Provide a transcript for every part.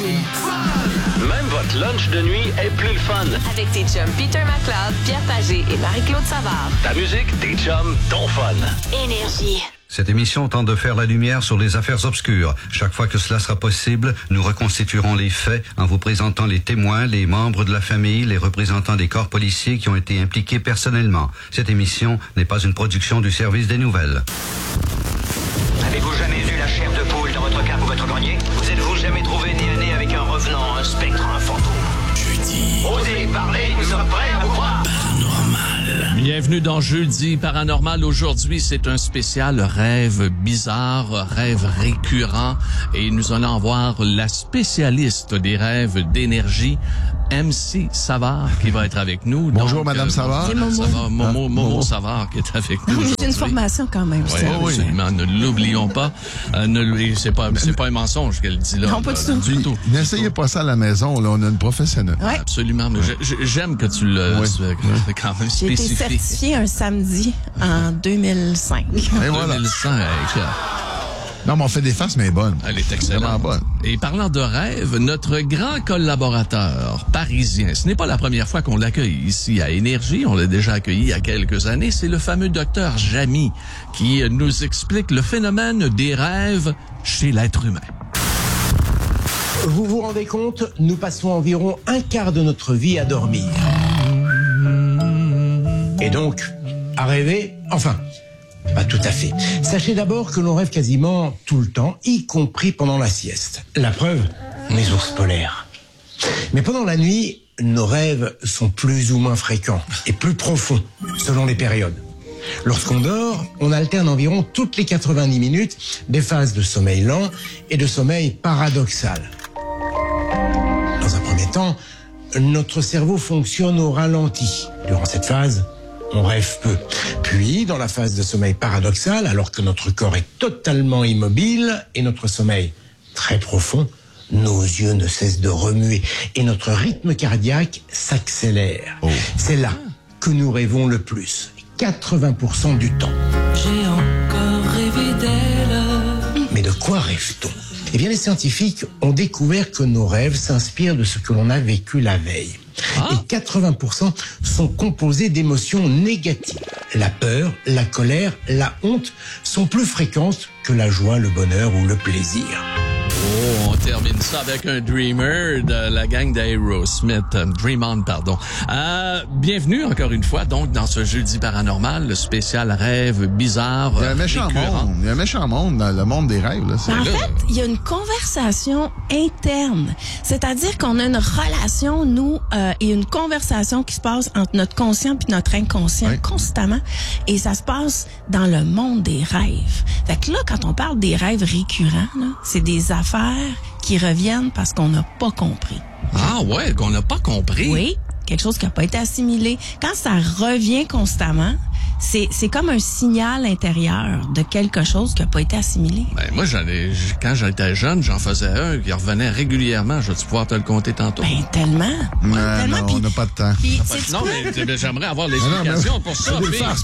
Énergie. Même votre lunch de nuit est plus le fun. Avec tes chums Peter McLeod, Pierre Pagé et Marie-Claude Savard. Ta musique, tes chums, ton fun. Énergie. Cette émission tente de faire la lumière sur les affaires obscures. Chaque fois que cela sera possible, nous reconstituerons les faits en vous présentant les témoins, les membres de la famille, les représentants des corps policiers qui ont été impliqués personnellement. Cette émission n'est pas une production du service des nouvelles. Avez-vous jamais vu la chair de poule dans votre cave ou votre grenier? Vous êtes-vous jamais trouvé nez à nez avec un revenant, un spectre, un fantôme? Jeudi. Osez parler, nous sommes prêts à vous croire. Paranormal. Bienvenue dans Jeudi Paranormal. Aujourd'hui, c'est un spécial rêve bizarre, rêve récurrent. Et nous allons voir la spécialiste des rêves d'énergie, MC Savard, qui va être avec nous. Bonjour, donc, Madame Savard. C'est Momo. Savard, Momo Savard qui est avec nous. J'ai une formation quand même. Oui, absolument. Ne l'oublions pas. C'est pas un mensonge qu'elle dit là. Non, pas du tout. N'essayez pas ça à la maison, là. On a une professionnelle. Ouais. Absolument. Mais j'aime que tu le quand même J'ai été spécifié. certifiée un samedi en 2005. Et voilà. 2005. Non, mais on fait des faces, mais bonnes. Elle est excellente. Vraiment bonne. Et parlant de rêve, notre grand collaborateur parisien, ce n'est pas la première fois qu'on l'accueille ici à Énergie, on l'a déjà accueilli il y a quelques années, c'est le fameux docteur Jamy qui nous explique le phénomène des rêves chez l'être humain. Vous vous rendez compte, nous passons environ un quart de notre vie à dormir. Et donc, à rêver, enfin... Pas tout à fait. Sachez d'abord que l'on rêve quasiment tout le temps, y compris pendant la sieste. La preuve, les ours polaires. Mais pendant la nuit, nos rêves sont plus ou moins fréquents et plus profonds, selon les périodes. Lorsqu'on dort, on alterne environ toutes les 90 minutes des phases de sommeil lent et de sommeil paradoxal. Dans un premier temps, notre cerveau fonctionne au ralenti. Durant cette phase, on rêve peu. Puis, dans la phase de sommeil paradoxal, alors que notre corps est totalement immobile et notre sommeil très profond, nos yeux ne cessent de remuer et notre rythme cardiaque s'accélère. Oh. C'est là que nous rêvons le plus, 80% du temps. J'ai encore rêvé d'elle. Mais de quoi rêve-t-on ? Eh bien, les scientifiques ont découvert que nos rêves s'inspirent de ce que l'on a vécu la veille. Et 80% sont composés d'émotions négatives. La peur, la colère, la honte sont plus fréquentes que la joie, le bonheur ou le plaisir. Oh, on termine ça avec un Dreamer de la gang d'Aerosmith. Dream On, pardon. Bienvenue encore une fois, donc, dans ce Jeudi Paranormal, le spécial rêve bizarre. Il y a un méchant monde. Il y a un méchant monde dans le monde des rêves. Là. En fait, il y a une conversation interne. C'est-à-dire qu'on a une relation, nous, et une conversation qui se passe entre notre conscient puis notre inconscient constamment. Et ça se passe dans le monde des rêves. Fait que là, quand on parle des rêves récurrents, là, c'est des affaires qui reviennent parce qu'on n'a pas compris. Ah ouais, qu'on n'a pas compris? Oui, quelque chose qui n'a pas été assimilé. Quand ça revient constamment, c'est comme un signal intérieur de quelque chose qui n'a pas été assimilé. Ben moi, quand j'étais jeune, j'en faisais un qui revenait régulièrement. Je vais pouvoir te le compter tantôt. Ben tellement. Non, on n'a pas de temps. Puis, non, mais j'aimerais avoir l'explication pour ça.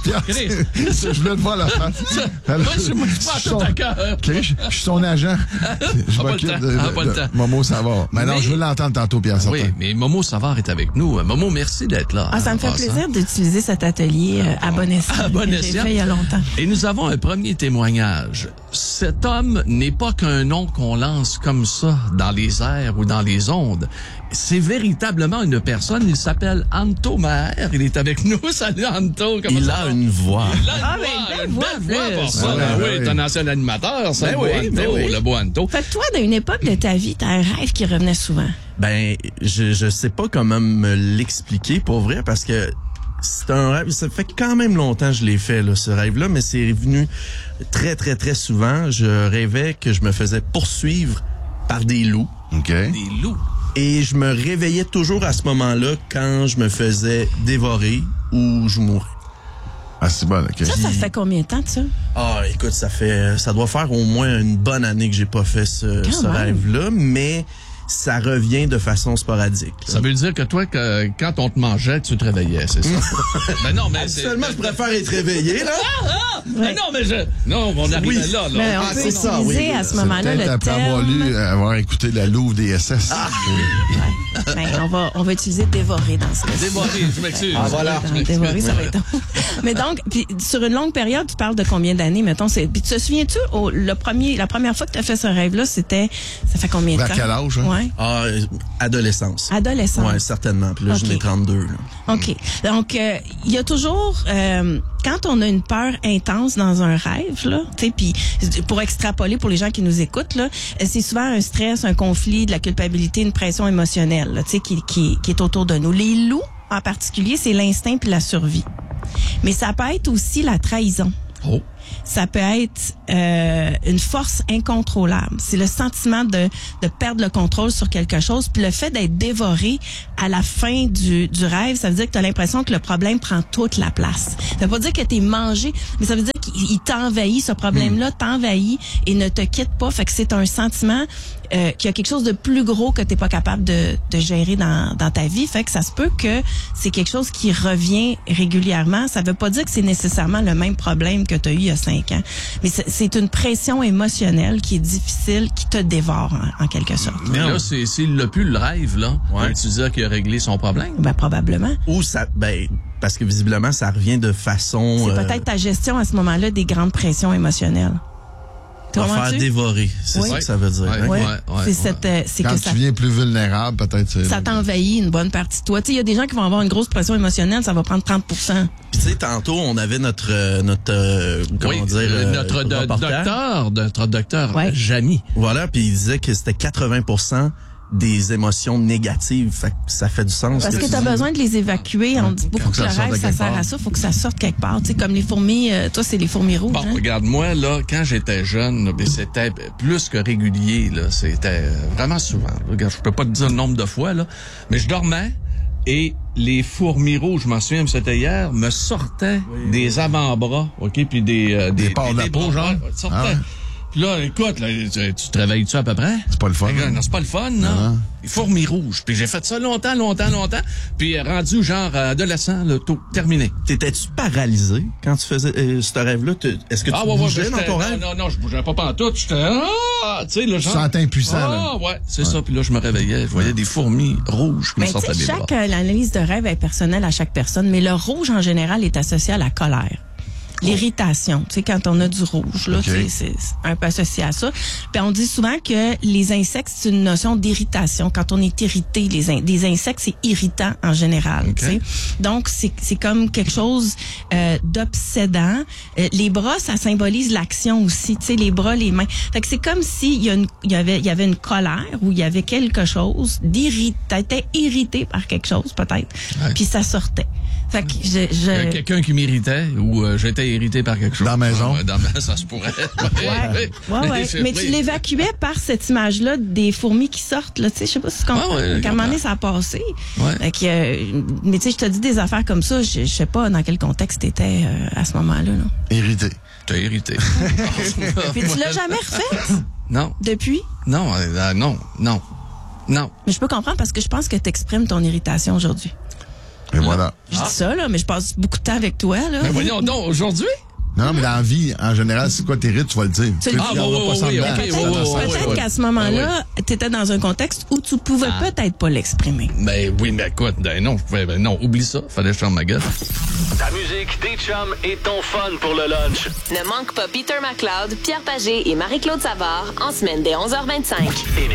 Je voulais te voir la face. Moi, je suis pas tout à cœur. Je suis son agent. Je m'occupe de Momo Savard. Mais non, je veux l'entendre tantôt, Pierre. Oui, mais Momo Savard est avec nous. Momo, merci d'être là. Ça me fait plaisir d'utiliser cet atelier à bon escient. J'ai fait il y a longtemps. Et nous avons un premier témoignage. Cet homme n'est pas qu'un nom qu'on lance comme ça dans les airs ou dans les ondes. C'est véritablement une personne. Il s'appelle Anto Maher. Il est avec nous. Salut Anto. Il a une voix. Une belle voix pour ça. Oui, t'es un ancien animateur, ça. Le beau Anto. Fait que toi, d'une une époque de ta vie, t'as un rêve qui revenait souvent. Ben, je sais pas comment me l'expliquer pour vrai parce que c'est un rêve, ça fait quand même longtemps que je l'ai fait, là, ce rêve-là, mais c'est revenu très, très, très souvent. Je rêvais que je me faisais poursuivre par des loups. OK. Des loups. Et je me réveillais toujours à ce moment-là quand je me faisais dévorer ou je mourais. Ah, c'est bon, OK. Ça fait combien de temps de ça? Ah, écoute, ça doit faire au moins une bonne année que j'ai pas fait ce rêve-là, mais ça revient de façon sporadique. Là. Ça veut dire que toi, quand on te mangeait, tu te réveillais, c'est ça? Ben non, mais seulement je préfère être réveillé, là. Mais non, on arrive là. Mais on peut utiliser à ce moment-là le après terme... avoir écouté la Louve des SS. Ben, on va utiliser dévorer dans ce cas. Dévorer, je m'excuse. Ah, voilà. Dévorer, ça va être... Mais donc, puis sur une longue période, tu parles de combien d'années, mettons? Puis tu te souviens-tu, la première fois que tu as fait ce rêve-là, ça fait combien de temps? À quel âge? Hein? Ouais. Adolescence. Adolescence. Oui, certainement. Puis là, j'en ai 32. Là. OK. Donc, il y a toujours... quand on a une peur intense dans un rêve, là, tu sais, puis pour extrapoler pour les gens qui nous écoutent, là, c'est souvent un stress, un conflit, de la culpabilité, une pression émotionnelle, là, tu sais, qui est autour de nous. Les loups, en particulier, c'est l'instinct puis la survie. Mais ça peut être aussi la trahison. Oh. Ça peut être une force incontrôlable. C'est le sentiment de perdre le contrôle sur quelque chose. Puis le fait d'être dévoré à la fin du rêve, ça veut dire que tu as l'impression que le problème prend toute la place. Ça veut pas dire que tu es mangé, mais ça veut dire qu'il t'envahit, ce problème-là t'envahit et ne te quitte pas. Fait que c'est un sentiment qu'il y a quelque chose de plus gros que tu n'es pas capable de gérer dans ta vie. Fait que ça se peut que c'est quelque chose qui revient régulièrement. Ça veut pas dire que c'est nécessairement le même problème que tu as eu il y a 5 ans. Mais c'est une pression émotionnelle qui est difficile, qui te dévore en quelque sorte. Mais là, s'il n'a plus le rêve, là, tu dis qu'il a réglé son problème? Ben, probablement. Ou ça, parce que visiblement, ça revient de façon... C'est peut-être ta gestion à ce moment-là des grandes pressions émotionnelles. Faire dévorer, c'est ça que ça veut dire. Ouais. C'est quand que tu viens plus vulnérable, peut-être. Ça t'envahit une bonne partie de toi. Tu sais, il y a des gens qui vont avoir une grosse pression émotionnelle, ça va prendre 30%. Puis tu sais, tantôt, on avait notre docteur, Jamy. Voilà, puis il disait que c'était 80% des émotions négatives. Fait que ça fait du sens. Parce que tu as besoin de les évacuer. On dit beaucoup que le rêve, ça sert à ça. Faut que ça sorte quelque part. Tu sais, comme les fourmis, toi, c'est les fourmis rouges. Bon, regarde, moi, là, quand j'étais jeune, c'était plus que régulier, là. C'était vraiment souvent. Regarde, je peux pas te dire le nombre de fois, là. Mais je dormais et les fourmis rouges, je m'en souviens, c'était hier, me sortaient des avant-bras, OK, puis des parts de la peau, genre? Sortaient. Là, écoute, là, tu te réveilles-tu à peu près? C'est pas le fun. Non, c'est pas le fun, non? Les fourmis rouges. Puis j'ai fait ça longtemps. Puis rendu genre adolescent, là, tout terminé. T'étais-tu paralysé quand tu faisais ce rêve-là? Est-ce que tu bougeais dans ton rêve? Non, je bougeais pas pantoute. J'étais, tu sais, le genre. Tu sentais impuissant, là. Ouais, c'est ça. Puis là, je me réveillais. Je voyais des fourmis rouges qui me sortaient des bras. L'analyse de rêve est personnelle à chaque personne, mais le rouge, en général, est associé à la colère. L'irritation, tu sais, quand on a du rouge, là, c'est un peu associé à ça. Puis on dit souvent que les insectes, c'est une notion d'irritation. Quand on est irrité, des insectes, c'est irritant en général, tu sais. Donc, c'est comme quelque chose d'obsédant. Les bras, ça symbolise l'action aussi, tu sais, les bras, les mains. Fait que c'est comme si il y avait une colère ou il y avait quelque chose t'étais irrité par quelque chose, peut-être. Puis ça sortait. Fait que quelqu'un qui m'irritait ou j'étais irrité par quelque chose. Dans la maison. Ça se pourrait. Ouais. Mais tu l'évacuais par cette image-là des fourmis qui sortent, là. Tu sais, je sais pas si qu'à un moment donné, ça a passé. Fait que, mais tu sais, je te dis des affaires comme ça, je sais pas dans quel contexte t'étais à ce moment-là, là. Irrité. T'es irrité. Puis tu l'as jamais refait? Non. Depuis? Non. Mais je peux comprendre parce que je pense que t'exprimes ton irritation aujourd'hui. Et voilà. Je dis ça, là, mais je passe beaucoup de temps avec toi, là. Mais voyons donc, aujourd'hui? Non, mais dans la vie, en général, c'est quoi t'irrites, tu vas le dire. Peut-être qu'à ce moment-là, t'étais dans un contexte où tu pouvais peut-être pas l'exprimer. Ben oui, mais écoute, non, oublie ça. Fallait que je ferme ma gueule. Ta musique, tes chums et ton fun pour le lunch. Ne manque pas Peter McLeod, Pierre Pagé et Marie-Claude Savard en semaine dès 11h25.